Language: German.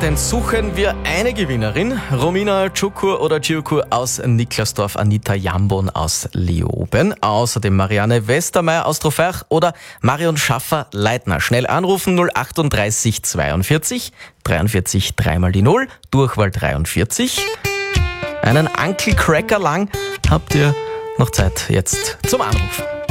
Denn suchen wir eine Gewinnerin. Romina Csukur oder Ciukur aus Niklasdorf, Anita Jambon aus Leoben. Außerdem Marianne Westermeier aus Trofach oder Marion Schaffer-Leitner. Schnell anrufen 038 42 43 3 mal die 0, Durchwahl 43. Einen Uncle Cracker lang habt ihr noch Zeit jetzt zum Anrufen.